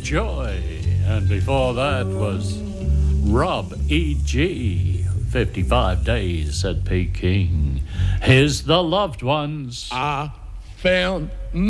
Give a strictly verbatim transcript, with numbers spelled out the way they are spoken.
Joy. And before that was Rob E G. fifty-five days, said P. King. Here's The Loved Ones. I found